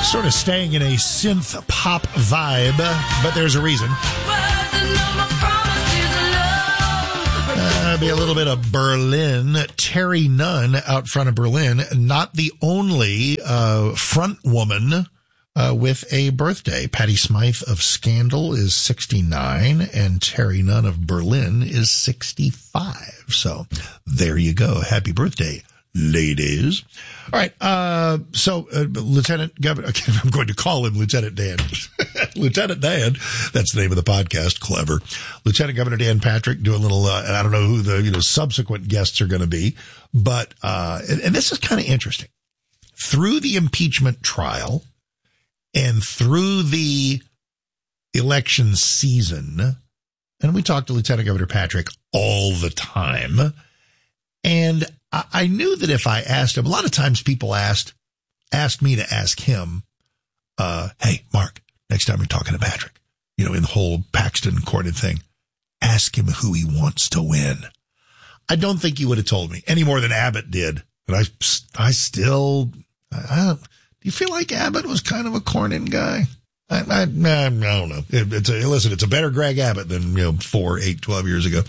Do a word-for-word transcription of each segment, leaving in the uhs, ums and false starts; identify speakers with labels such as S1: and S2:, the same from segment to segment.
S1: Sort of staying in a synth pop vibe, but there's a reason. Uh, be a little bit of Berlin. Terry Nunn out front of Berlin, not the only uh, front woman uh, with a birthday. Patty Smythe of Scandal is sixty-nine, and Terry Nunn of Berlin is sixty-five. So there you go. Happy birthday, ladies. All right. Uh, so, uh, Lieutenant Governor, I'm going to call him Lieutenant Dan. Lieutenant Dan. That's the name of the podcast. Clever. Lieutenant Governor Dan Patrick doing a little, uh, and I don't know who the, you know, subsequent guests are going to be, but, uh, and, and this is kind of interesting. Through the impeachment trial and through the election season, and we talk to Lieutenant Governor Patrick all the time, and I knew that if I asked him, a lot of times people asked, asked me to ask him, uh, hey, Mark, next time you're talking to Patrick, you know, in the whole Paxton Cornyn thing, ask him who he wants to win. I don't think he would have told me any more than Abbott did. And I, I still, I don't, do you feel like Abbott was kind of a Cornyn guy? I, I, I don't know. It, it's a, listen, it's a better Greg Abbott than, you know, four, eight, twelve years ago.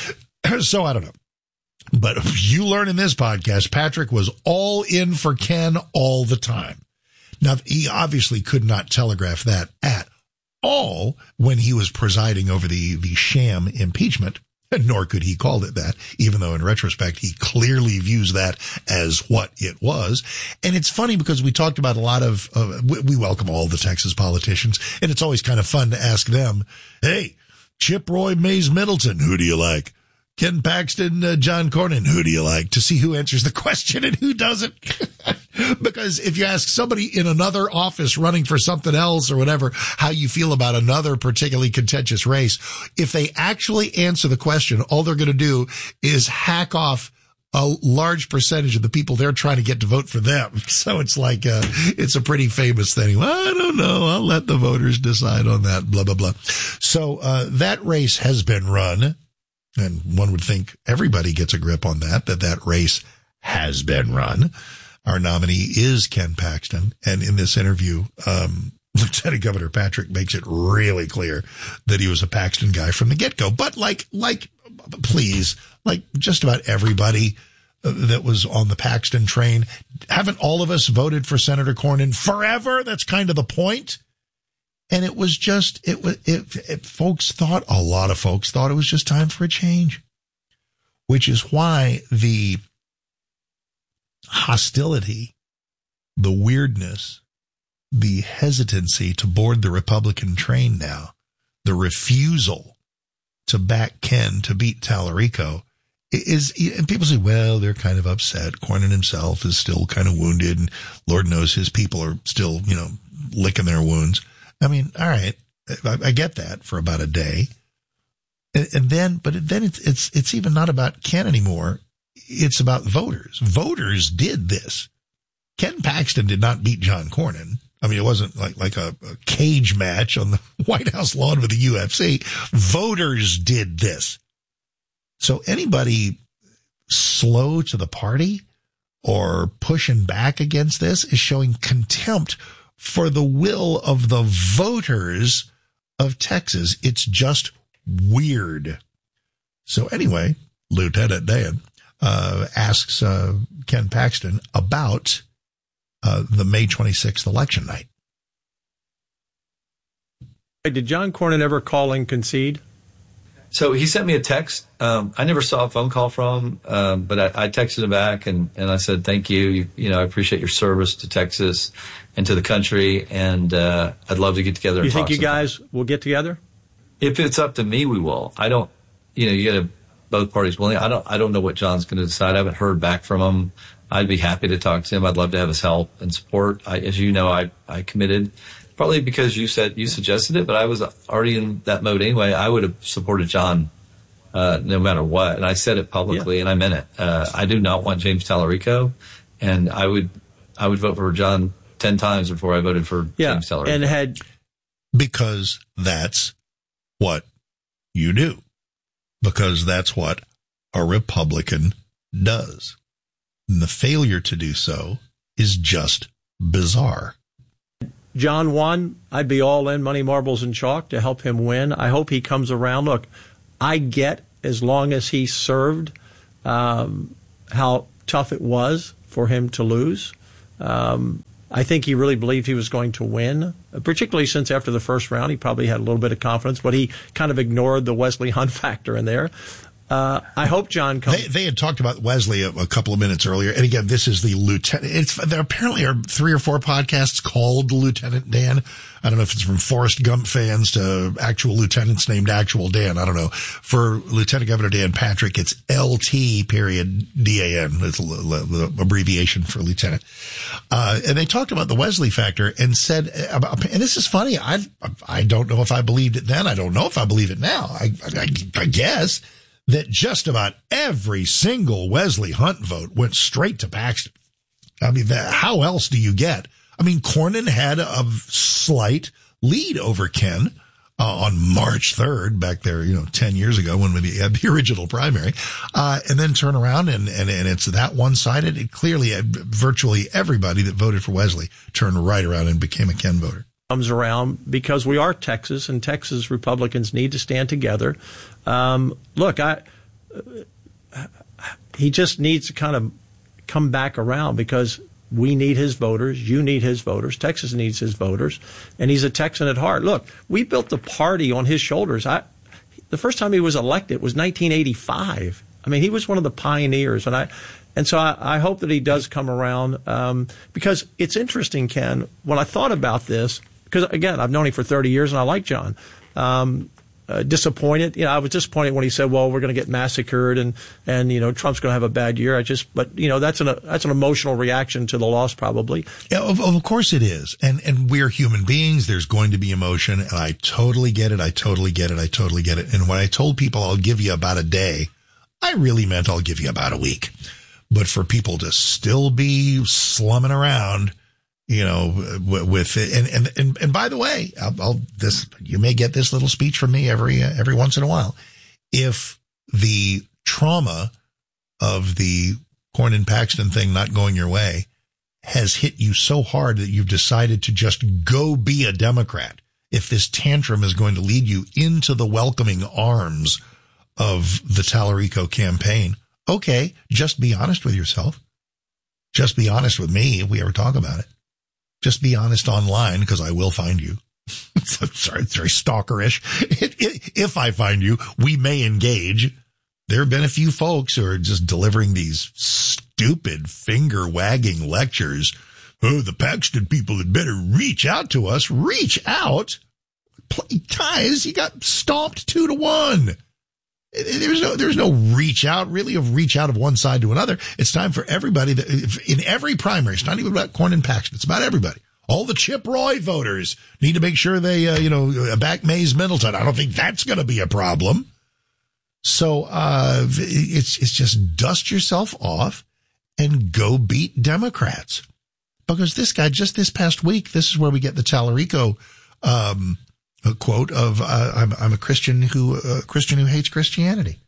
S1: So I don't know. But you learn in this podcast, Patrick was all in for Ken all the time. Now, he obviously could not telegraph that at all when he was presiding over the, the sham impeachment, nor could he call it that, even though in retrospect, he clearly views that as what it was. And it's funny because we talked about a lot of, uh, we, we welcome all the Texas politicians, and it's always kind of fun to ask them, hey, Chip Roy, Mays Middleton, who do you like? Ken Paxton, uh, John Cornyn, who do you like? To see who answers the question and who doesn't. Because if you ask somebody in another office running for something else or whatever, how you feel about another particularly contentious race, if they actually answer the question, all they're going to do is hack off a large percentage of the people they're trying to get to vote for them. So it's like, uh, it's a pretty famous thing. Well, I don't know. I'll let the voters decide on that, blah, blah, blah. So, uh, that race has been run. And one would think everybody gets a grip on that, that that race has been run. Our nominee is Ken Paxton. And in this interview, um, Lieutenant Governor Patrick makes it really clear that he was a Paxton guy from the get-go. But like, like, please, like just about everybody that was on the Paxton train, haven't all of us voted for Senator Cornyn forever? That's kind of the point. And it was just, it was, it, it, folks thought, a lot of folks thought it was just time for a change, which is why the hostility, the weirdness, the hesitancy to board the Republican train now, the refusal to back Ken to beat Tallarico is, and people say, well, they're kind of upset. Cornyn himself is still kind of wounded, and Lord knows his people are still, you know, licking their wounds. I mean, all right, I, I get that for about a day. And, and then, but then it's, it's, it's even not about Ken anymore. It's about voters. Voters did this. Ken Paxton did not beat John Cornyn. I mean, it wasn't like, like a, a cage match on the White House lawn with the U F C. Voters did this. So anybody slow to the party or pushing back against this is showing contempt for the will of the voters of Texas. It's just weird. So anyway, Lieutenant Dan uh, asks uh, Ken Paxton about uh, the May twenty-sixth election night.
S2: Did John Cornyn ever call and concede?
S3: So he sent me a text. Um, I never saw a phone call from him, um, but I, I texted him back and, and I said, thank you. you. You know, I appreciate your service to Texas and to the country, and uh, I'd love to get together.
S2: You
S3: and
S2: think
S3: talk
S2: you guys
S3: sometime.
S2: will get together?
S3: If it's up to me, we will. I don't, you know, you got to both parties willing. I don't, I don't know what John's going to decide. I haven't heard back from him. I'd be happy to talk to him. I'd love to have his help and support. I, as you know, I, I committed. Probably because you said you suggested it, but I was already in that mode anyway. I would have supported John uh, no matter what, and I said it publicly, yeah. And I meant it. Uh, I do not want James Tallarico, and I would I would vote for John ten times before I voted for
S2: yeah.
S3: James Tallarico.
S2: And had
S1: because that's what you do, because that's what a Republican does. And the failure to do so is just bizarre.
S2: John won, I'd be all in, money, marbles, and chalk to help him win. I hope he comes around. Look, I get, as long as he served, um, how tough it was for him to lose. Um, I think he really believed he was going to win, particularly since after the first round he probably had a little bit of confidence, but he kind of ignored the Wesley Hunt factor in there. Uh, I hope John comes.
S1: They, they had talked about Wesley a, a couple of minutes earlier, and again, this is the lieutenant. It's there apparently are three or four podcasts called Lieutenant Dan. I don't know if it's from Forrest Gump fans to actual lieutenants named Actual Dan. I don't know. For Lieutenant Governor Dan Patrick, it's L T period D A N. It's the abbreviation for lieutenant. Uh, and they talked about the Wesley factor and said about, and this is funny. I I don't know if I believed it then. I don't know if I believe it now. I I, I guess. That just about every single Wesley Hunt vote went straight to Paxton. I mean, that, how else do you get? I mean, Cornyn had a slight lead over Ken uh, on March third, back there, you know, ten years ago when we had the original primary, uh, and then turn around and, and, and it's that one-sided. It clearly had virtually everybody that voted for Wesley turned right around and became a Ken voter.
S2: Comes around because we are Texas, and Texas Republicans need to stand together. Um, look, I uh, he just needs to kind of come back around because we need his voters, you need his voters, Texas needs his voters, and he's a Texan at heart. Look, we built the party on his shoulders. I, the first time he was elected was nineteen eighty-five. I mean, he was one of the pioneers, and I. And so I, I hope that he does come around um, because it's interesting, Ken, when I thought about this. Because, again, I've known him for thirty years, and I like John. Um, uh, disappointed. You know, I was disappointed when he said, well, we're going to get massacred and, and, you know, Trump's going to have a bad year. I just, but, you know, that's an, that's an emotional reaction to the loss, probably.
S1: Yeah, of, of course it is. And, and we're human beings. There's going to be emotion. And I totally get it. I totally get it. I totally get it. And when I told people I'll give you about a day, I really meant I'll give you about a week. But for people to still be slumming around, you know, with and and and, and by the way, I'll, I'll this you may get this little speech from me every uh, every once in a while. If the trauma of the Cornyn Paxton thing not going your way has hit you so hard that you've decided to just go be a Democrat, if this tantrum is going to lead you into the welcoming arms of the Tallarico campaign, okay, just be honest with yourself. Just be honest with me if we ever talk about it. Just be honest online, because I will find you. Sorry, it's very stalkerish. It, it, if I find you, we may engage. There have been a few folks who are just delivering these stupid finger-wagging lectures. Oh, the Paxton people had better reach out to us. Reach out? Guys, you got stomped two to one. There's no, there's no reach out, really, of reach out of one side to another. It's time for everybody that, in every primary, it's not even about Cornyn Paxton. It's about everybody. All the Chip Roy voters need to make sure they, uh, you know, back Mays Middleton. I don't think that's going to be a problem. So, uh, it's, it's just dust yourself off and go beat Democrats. Because this guy, just this past week, this is where we get the Tallarico, um, a quote of uh, I'm, I'm a Christian who uh, Christian who hates Christianity.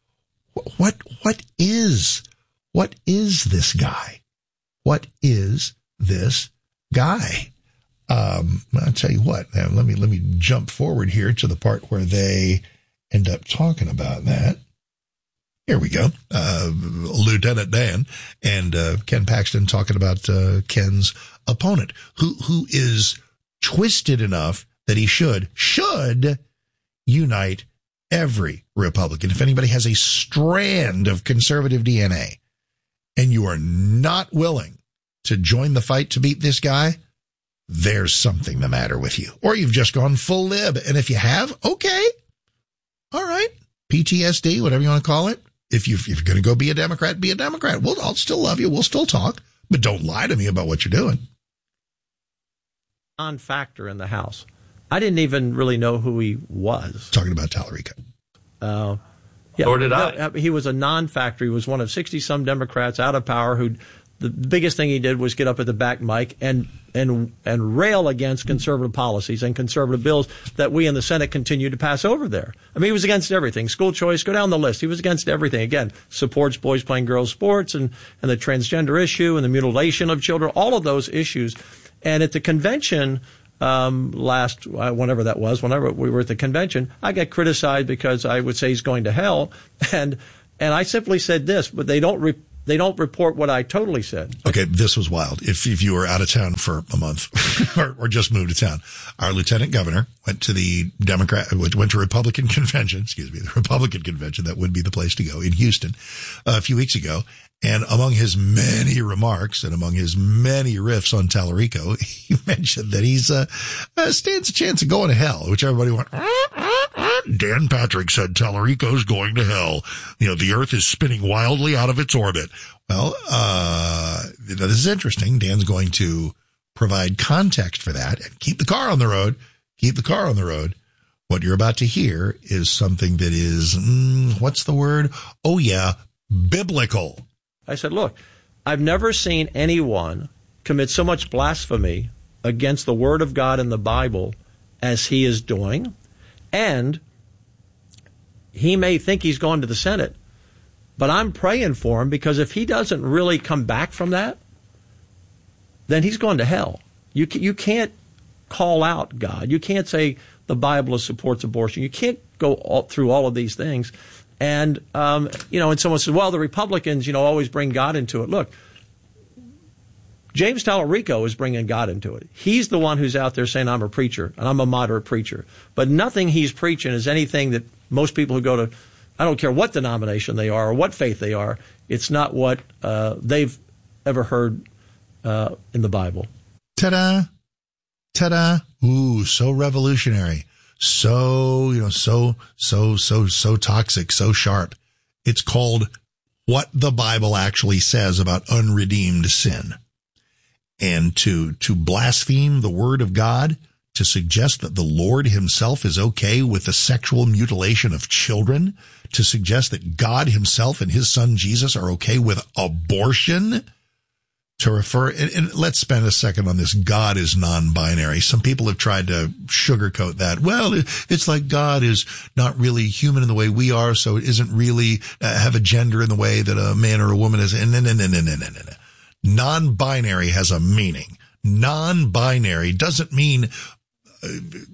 S1: What what is what is this guy? What is this guy? Um, I'll tell you what. Now, let me let me jump forward here to the part where they end up talking about that. Here we go. Uh, Lieutenant Dan and uh, Ken Paxton talking about uh, Ken's opponent, who who is twisted enough that he should, should unite every Republican. If anybody has a strand of conservative D N A and you are not willing to join the fight to beat this guy, there's something the matter with you. Or you've just gone full lib. And if you have, okay. All right. P T S D, whatever you want to call it. If, you, if you're going to go be a Democrat, be a Democrat. We'll, I'll still love you. We'll still talk. But don't lie to me about what you're doing.
S2: Non-factor in the House. I didn't even really know who he was.
S1: Talking about Tallarico.
S2: Uh, yeah,
S3: or did
S2: no,
S3: I?
S2: He was a non-factor. He was one of sixty-some Democrats out of power who the biggest thing he did was get up at the back mic and and and rail against conservative policies and conservative bills that we in the Senate continue to pass over there. I mean, he was against everything. School choice, go down the list. He was against everything. Again, supports boys playing girls sports and, and the transgender issue and the mutilation of children, all of those issues. And at the convention, um, last, uh, whenever that was, whenever we were at the convention, I got criticized because I would say he's going to hell. And, and I simply said this, but they don't re- They don't report what I totally said.
S1: Okay, this was wild. If if you were out of town for a month or, or just moved to town, our lieutenant governor went to the Democrat, went to Republican convention, excuse me, the Republican convention, that would be the place to go, in Houston uh, a few weeks ago. And among his many remarks and among his many riffs on Tallarico, he mentioned that he's uh, uh stands a chance of going to hell, which everybody went, ah, ah, ah. Dan Patrick said Tallarico's going to hell. You know, the earth is spinning wildly out of its orbit. Well, uh, you know, this is interesting. Dan's going to provide context for that and keep the car on the road, keep the car on the road. What you're about to hear is something that is, mm, what's the word? Oh yeah, biblical.
S2: I said, look, I've never seen anyone commit so much blasphemy against the Word of God in the Bible as he is doing. And he may think he's going to the Senate, but I'm praying for him, because if he doesn't really come back from that, then he's going to hell. You you can't call out God. You can't say the Bible supports abortion. You can't go all, through all of these things. And, um, you know, and someone says, well, the Republicans, you know, always bring God into it. Look, James Tallarico is bringing God into it. He's the one who's out there saying, I'm a preacher, and I'm a moderate preacher. But nothing he's preaching is anything that most people who go to, I don't care what denomination they are or what faith they are, it's not what uh, they've ever heard uh, in the Bible.
S1: Ta-da. Ta-da. Ooh, so revolutionary. So, you know, so, so, so, so toxic, so sharp. It's called What the Bible Actually Says About Unredeemed Sin. And to, to blaspheme the word of God, to suggest that the Lord himself is okay with the sexual mutilation of children, to suggest that God himself and his son Jesus are okay with abortion, to refer, and, and let's spend a second on this. God is non-binary. Some people have tried to sugarcoat that. Well, it's like God is not really human in the way we are, so it isn't really uh, have a gender in the way that a man or a woman is. And no, no, no, no, no, no, no. Non-binary has a meaning. Non-binary doesn't mean uh,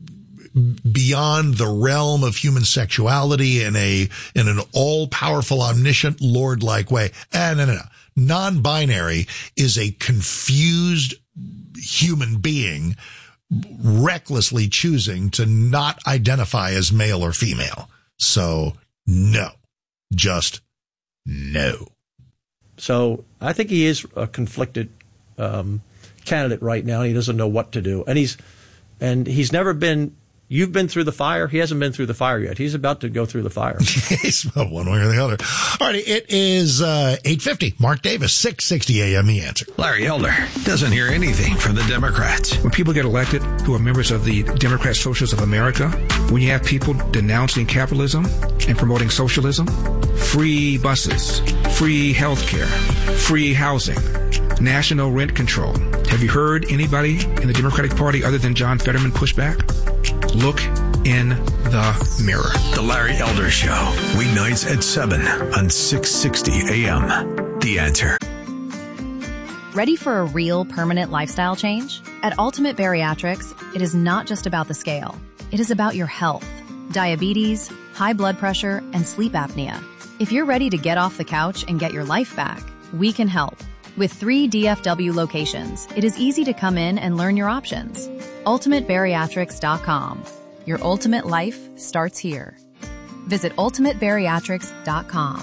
S1: beyond the realm of human sexuality in a in an all-powerful, omniscient, Lord-like way. Ah, no, no, no. Non-binary is a confused human being recklessly choosing to not identify as male or female. So, no. Just no.
S2: So, I think he is a conflicted um, candidate right now, and he doesn't know what to do. And he's and he's never been... You've been through the fire. He hasn't been through the fire yet. He's about to go through the fire.
S1: He's one way or the other. All right, it is uh, eight fifty. Mark Davis, six sixty A M The Answer.
S4: Larry Elder doesn't hear anything from the Democrats.
S5: When people get elected who are members of the Democrat Socialists of America, when you have people denouncing capitalism and promoting socialism, free buses, free health care, free housing, national rent control. Have you heard anybody in the Democratic Party other than John Fetterman push back? Look in the mirror.
S4: The Larry Elder Show, weeknights at seven on six sixty A M The Answer.
S6: Ready for a real permanent lifestyle change? At Ultimate Bariatrics, it is not just about the scale. It is about your health, diabetes, high blood pressure, and sleep apnea. If you're ready to get off the couch and get your life back, we can help. With three D F W locations, it is easy to come in and learn your options. ultimate bariatrics dot com. Your ultimate life starts here. Visit ultimate bariatrics dot com.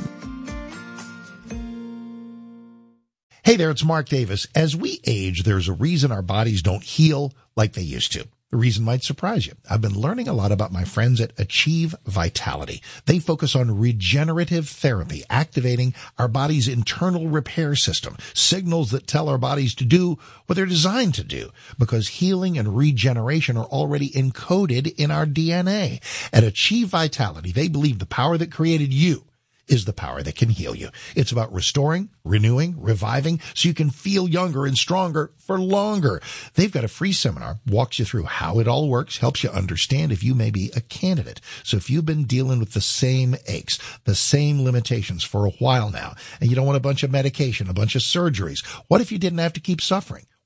S1: Hey there, it's Mark Davis. As we age, there's a reason our bodies don't heal like they used to. The reason might surprise you. I've been learning a lot about my friends at Achieve Vitality. They focus on regenerative therapy, activating our body's internal repair system, signals that tell our bodies to do what they're designed to do, because healing and regeneration are already encoded in our D N A. At Achieve Vitality, they believe the power that created you is the power that can heal you. It's about restoring, renewing, reviving, so you can feel younger and stronger for longer. They've got a free seminar, walks you through how it all works, helps you understand if you may be a candidate. So if you've been dealing with the same aches, the same limitations for a while now, and you don't want a bunch of medication, a bunch of surgeries, what if you didn't have to keep suffering?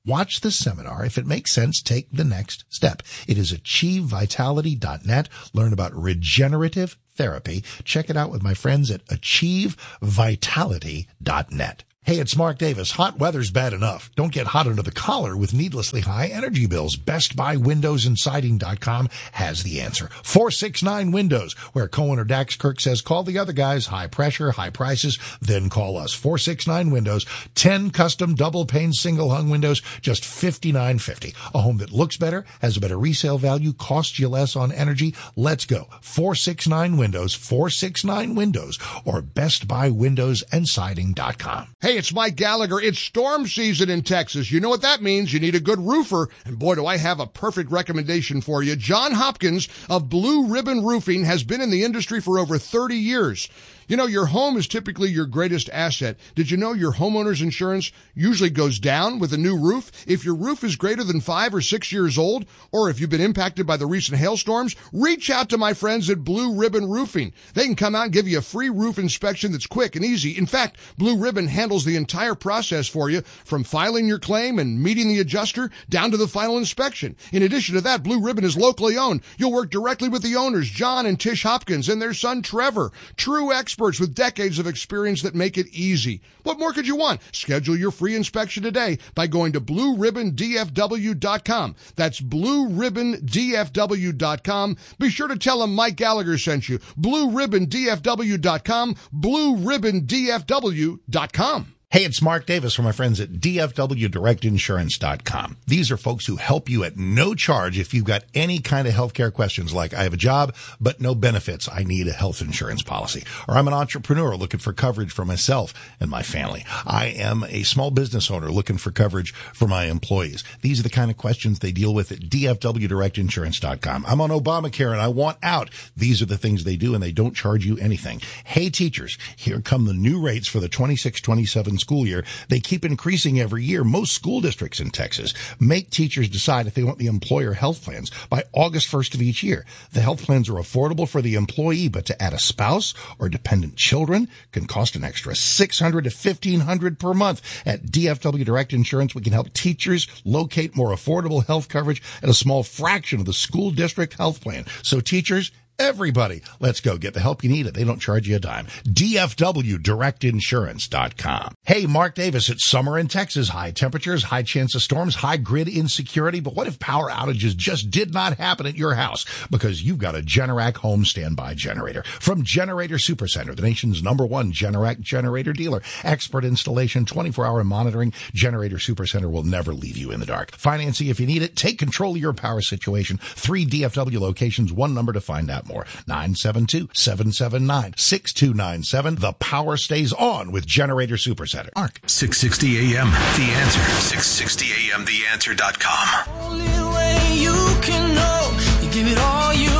S1: Watch the seminar. If it makes sense, take the next step. It is achieve vitality dot net. Learn about regenerative therapy. Check it out with my friends at achieve vitality dot net. Hey, it's Mark Davis. Hot weather's bad enough. Don't get hot under the collar with needlessly high energy bills. Best Buy Windows and Siding dot com has the answer. four six nine Windows, where Cohen or Dax Kirk says, call the other guys. High pressure, high prices, then call us. four six nine Windows, ten custom double pane single hung windows, just fifty-nine fifty. A home that looks better, has a better resale value, costs you less on energy. Let's go. four six nine Windows, four six nine Windows, or Best Buy Windows and Siding dot com.
S7: Hey, it's Mike Gallagher. It's storm season in Texas. You know what that means. You need a good roofer. And boy, do I have a perfect recommendation for you. John Hopkins of Blue Ribbon Roofing has been in the industry for over thirty years. You know, your home is typically your greatest asset. Did you know your homeowner's insurance usually goes down with a new roof? If your roof is greater than five or six years old, or if you've been impacted by the recent hailstorms, reach out to my friends at Blue Ribbon Roofing. They can come out and give you a free roof inspection that's quick and easy. In fact, Blue Ribbon handles the entire process for you, from filing your claim and meeting the adjuster down to the final inspection. In addition to that, Blue Ribbon is locally owned. You'll work directly with the owners, John and Tish Hopkins, and their son, Trevor. True experts with decades of experience that make it easy. What more could you want? Schedule your free inspection today by going to blue ribbon d f w dot com. That's blue ribbon d f w dot com. Be sure to tell them Mike Gallagher sent you. blue ribbon d f w dot com. blue ribbon d f w dot com.
S1: Hey, it's Mark Davis from my friends at d f w direct insurance dot com. These are folks who help you at no charge if you've got any kind of healthcare questions, like I have a job but no benefits. I need a health insurance policy. Or I'm an entrepreneur looking for coverage for myself and my family. I am a small business owner looking for coverage for my employees. These are the kind of questions they deal with at d f w direct insurance dot com. I'm on Obamacare and I want out. These are the things they do, and they don't charge you anything. Hey, teachers, here come the new rates for the twenty-six twenty-seven school year. They keep increasing every year. Most school districts in Texas make teachers decide if they want the employer health plans by August first of each year. The health plans are affordable for the employee, but to add a spouse or dependent children can cost an extra six hundred dollars to fifteen hundred dollars per month. At D F W Direct Insurance, we can help teachers locate more affordable health coverage at a small fraction of the school district health plan. So teachers, everybody, let's go get the help you need. It. They don't charge you a dime. d f w direct insurance dot com. Hey, Mark Davis. It's summer in Texas. High temperatures, high chance of storms, high grid insecurity. But what if power outages just did not happen at your house? Because you've got a Generac home standby generator. From Generator Supercenter, the nation's number one Generac generator dealer. Expert installation, twenty-four hour monitoring. Generator Supercenter will never leave you in the dark. Financing if you need it. Take control of your power situation. Three D F W locations, one number to find out more. nine seven two, seven seven nine, six two nine seven. The power stays on with Generator Supercenter. Mark.
S4: six sixty A M. The Answer. six sixty A M the answer dot com.
S8: Only way you can know, you give it all you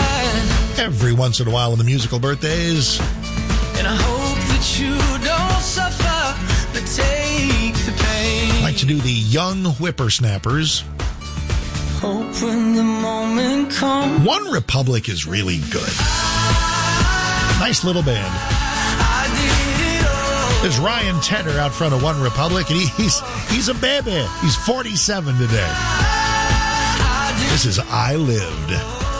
S8: had.
S1: Every once in a while in the musical birthdays.
S8: And I hope that you don't suffer, but take the pain.
S1: I like to do the young whippersnappers.
S8: Hope when the moment comes.
S1: One Republic is really good. Nice little band. There's Ryan Tedder out front of One Republic, and he, he's he's a baby. He's forty-seven today. This is I Lived.